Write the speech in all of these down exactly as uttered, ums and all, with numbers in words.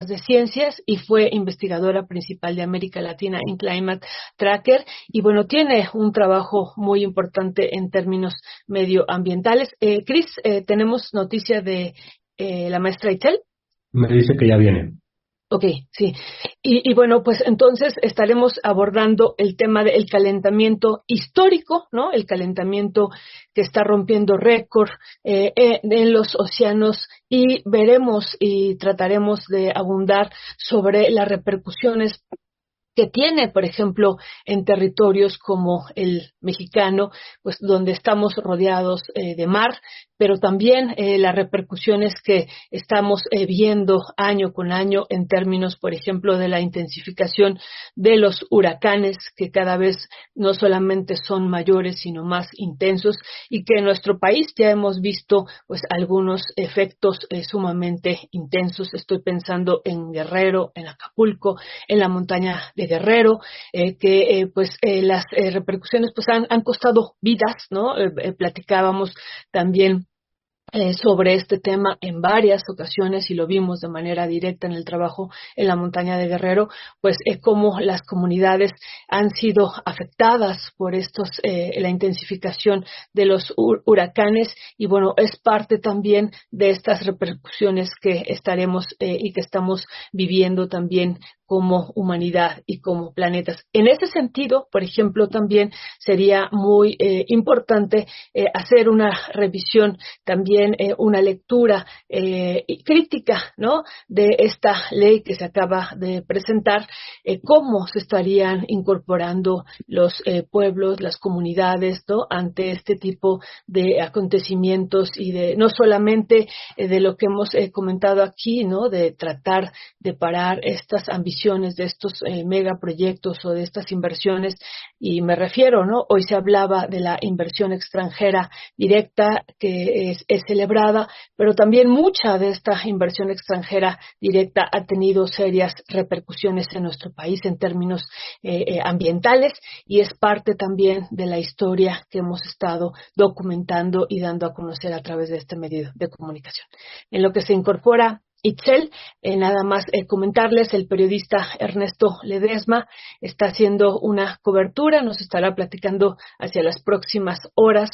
de Ciencias y fue investigadora principal de América Latina en Climate Tracker y bueno, tiene un trabajo muy importante en términos medioambientales. Eh, Cris, eh, tenemos noticia de eh, la maestra Itzel. Me dice que ya viene. Ok, sí. Y, y bueno, pues entonces estaremos abordando el tema del calentamiento histórico, ¿no? El calentamiento que está rompiendo récord eh, eh, en los océanos y veremos y trataremos de abundar sobre las repercusiones que tiene, por ejemplo, en territorios como el mexicano, pues donde estamos rodeados eh, de mar, pero también eh, las repercusiones que estamos eh, viendo año con año en términos, por ejemplo, de la intensificación de los huracanes, que cada vez no solamente son mayores, sino más intensos, y que en nuestro país ya hemos visto pues algunos efectos eh, sumamente intensos. Estoy pensando en Guerrero, en Acapulco, en la montaña de Guerrero, eh, que eh, pues eh, las eh, repercusiones pues han, han costado vidas, ¿no? Eh, eh, platicábamos también Eh, sobre este tema en varias ocasiones y lo vimos de manera directa en el trabajo en la montaña de Guerrero, pues eh, cómo las comunidades han sido afectadas por estos eh, la intensificación de los huracanes y bueno, es parte también de estas repercusiones que estaremos eh, y que estamos viviendo también como humanidad y como planetas. En ese sentido, por ejemplo, también sería muy eh, importante eh, hacer una revisión, también eh, una lectura eh, crítica, ¿no? De esta ley que se acaba de presentar, eh, cómo se estarían incorporando los eh, pueblos, las comunidades, ¿no? Ante este tipo de acontecimientos y de no solamente eh, de lo que hemos eh, comentado aquí, ¿no? De tratar de parar estas ambiciones de estos eh, megaproyectos o de estas inversiones, y me refiero, ¿no? Hoy se hablaba de la inversión extranjera directa que es, es celebrada, pero también mucha de esta inversión extranjera directa ha tenido serias repercusiones en nuestro país en términos eh, eh, ambientales y es parte también de la historia que hemos estado documentando y dando a conocer a través de este medio de comunicación. En lo que se incorpora Itzel, eh, nada más eh, comentarles, el periodista Ernesto Ledesma está haciendo una cobertura, nos estará platicando hacia las próximas horas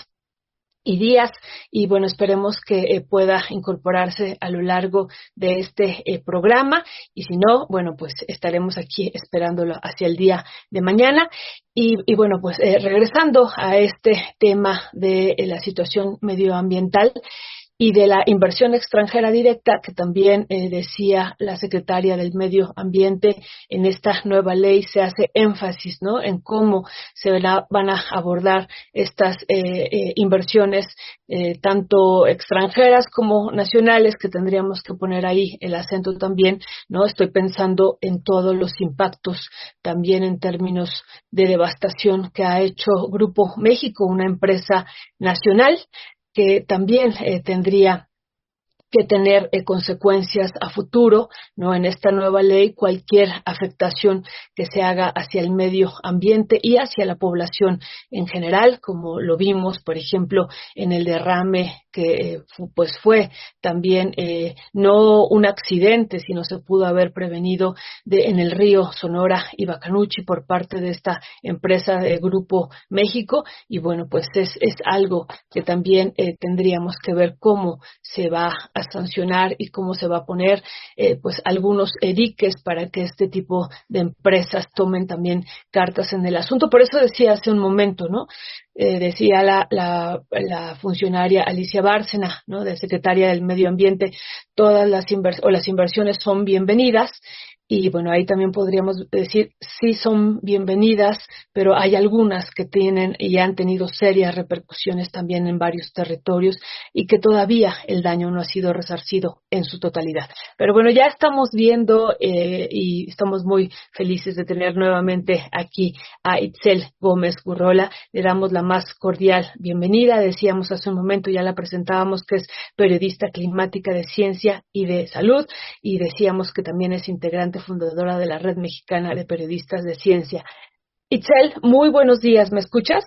y días y bueno, esperemos que eh, pueda incorporarse a lo largo de este eh, programa y si no, bueno, pues estaremos aquí esperándolo hacia el día de mañana y, y bueno, pues eh, regresando a este tema de eh, la situación medioambiental y de la inversión extranjera directa, que también eh, decía la secretaria del Medio Ambiente, en esta nueva ley se hace énfasis, ¿no? En cómo se verá, van a abordar estas eh, eh, inversiones, eh, tanto extranjeras como nacionales, que tendríamos que poner ahí el acento también, ¿no? Estoy pensando en todos los impactos, también en términos de devastación que ha hecho Grupo México, una empresa nacional, que también eh, tendría que tener eh, consecuencias a futuro, ¿no? En esta nueva ley, cualquier afectación que se haga hacia el medio ambiente y hacia la población en general, como lo vimos, por ejemplo, en el derrame que eh, pues fue también eh, no un accidente, sino se pudo haber prevenido de, en el río Sonora y Bacanuchi por parte de esta empresa de Grupo México y bueno, pues es, es algo que también eh, tendríamos que ver cómo se va a sancionar y cómo se va a poner eh, pues algunos diques para que este tipo de empresas tomen también cartas en el asunto. Por eso decía hace un momento, ¿no? Eh, decía la, la, la funcionaria Alicia Bárcena, ¿no? De secretaria del Medio Ambiente, todas las invers- o las inversiones son bienvenidas. Y bueno, ahí también podríamos decir, sí son bienvenidas, pero hay algunas que tienen y han tenido serias repercusiones también en varios territorios y que todavía el daño no ha sido resarcido en su totalidad. Pero bueno, ya estamos viendo eh, y estamos muy felices de tener nuevamente aquí a Itzel Gómez Gurrola. Le damos la más cordial bienvenida. Decíamos hace un momento, ya la presentábamos, que es periodista climática de ciencia y de salud y decíamos que también es integrante fundadora de la Red Mexicana de Periodistas de Ciencia. Itzel, muy buenos días, ¿me escuchas?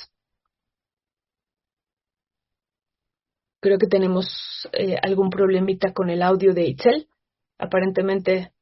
Creo que tenemos eh, algún problemita con el audio de Itzel. Aparentemente